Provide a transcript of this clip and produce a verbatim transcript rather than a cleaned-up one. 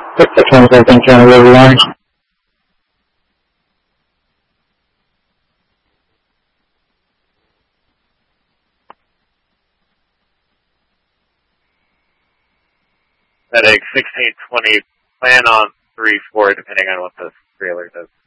six twenty-seven County River Line. FedEx sixteen twenty, plan on three four, depending on what the trailer does.